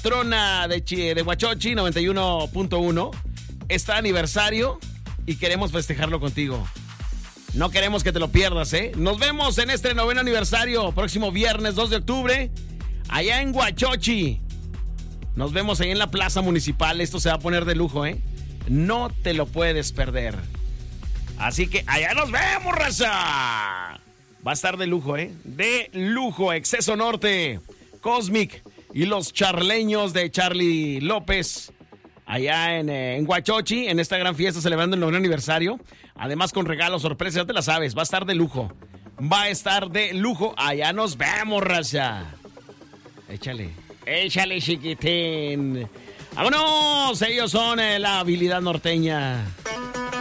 patrona de Huachochi 91.1 está de aniversario y queremos festejarlo contigo. No queremos que te lo pierdas, ¿eh? Nos vemos en este 9º aniversario, próximo viernes 2 de octubre, allá en Huachochi. Nos vemos ahí en la plaza municipal. Esto se va a poner de lujo, ¿eh? No te lo puedes perder. Así que allá nos vemos, raza. Va a estar de lujo, ¿eh? De lujo. Exceso Norte, Cosmic y los charleños de Charlie López. Allá en Huachochi, en esta gran fiesta celebrando el 9º aniversario. Además con regalos, sorpresas, ya te la sabes. Va a estar de lujo. Va a estar de lujo. Allá nos vemos, raza. Échale, chiquitín. ¡Vámonos! Ellos son la habilidad norteña.